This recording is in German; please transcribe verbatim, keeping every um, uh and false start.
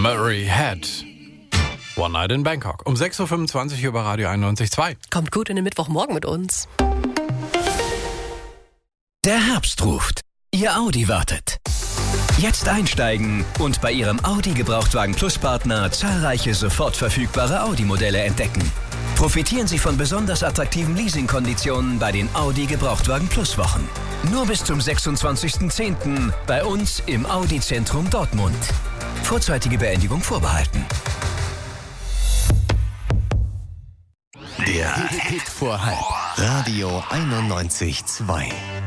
Murray Head. One Night in Bangkok. Um sechs Uhr fünfundzwanzig über Radio einundneunzig Komma zwei. Kommt gut in den Mittwochmorgen mit uns. Der Herbst ruft. Ihr Audi wartet. Jetzt einsteigen und bei Ihrem Audi Gebrauchtwagen Plus Partner zahlreiche sofort verfügbare Audi-Modelle entdecken. Profitieren Sie von besonders attraktiven Leasingkonditionen bei den Audi Gebrauchtwagen Plus Wochen. Nur bis zum sechsundzwanzigsten zehnten bei uns im Audi Zentrum Dortmund. Vorzeitige Beendigung vorbehalten. Der Hit vor halb. Radio einundneunzig Komma zwei.